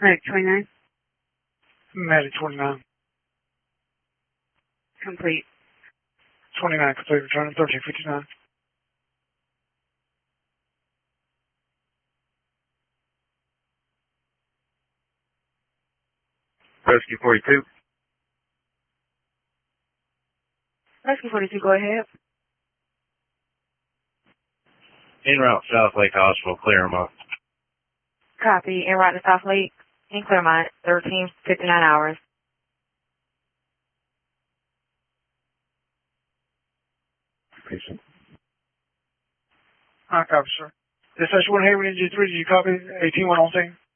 Medic 29. Medic 29. Complete. 29 complete, returning 1359. Rescue 42. Rescue 42, go ahead. En route South Lake Hospital, Claremont. Copy. En route to South Lake in Claremont, 13:59 hours. Patient. Copy, sir. Dispatch 1 Hayward, NG3, did you copy? 18-1 on scene?